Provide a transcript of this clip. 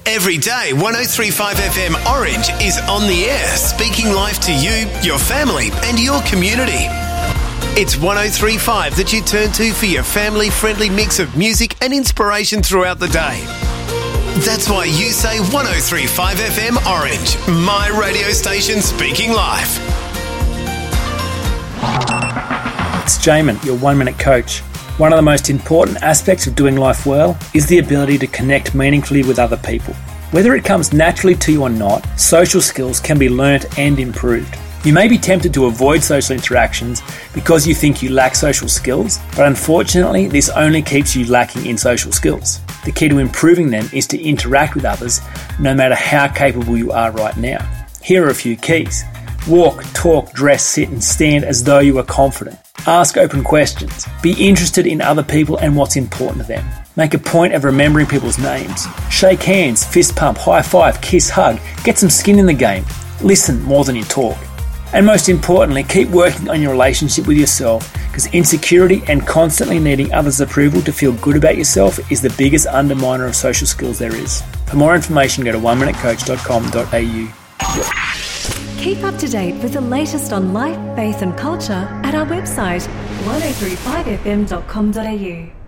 Every day, 103.5 FM Orange is on the air, speaking life to you, your family and your community. It's 103.5 that you turn to for your family-friendly mix of music and inspiration throughout the day. That's why you say 103.5 FM Orange, my radio station speaking life. It's Jamin, your 1 Minute Coach. One of the most important aspects of doing life well is the ability to connect meaningfully with other people. Whether it comes naturally to you or not, social skills can be learnt and improved. You may be tempted to avoid social interactions because you think you lack social skills, but unfortunately this only keeps you lacking in social skills. The key to improving them is to interact with others no matter how capable you are right now. Here are a few keys. Walk, talk, dress, sit and stand as though you are confident. Ask open questions. Be interested in other people and what's important to them. Make a point of remembering people's names. Shake hands, fist pump, high five, kiss, hug. Get some skin in the game. Listen more than you talk. And most importantly, keep working on your relationship with yourself, because insecurity and constantly needing others' approval to feel good about yourself is the biggest underminer of social skills there is. For more information, go to oneminutecoach.com.au. Keep up to date with the latest on life, faith and culture at our website 1035fm.com.au.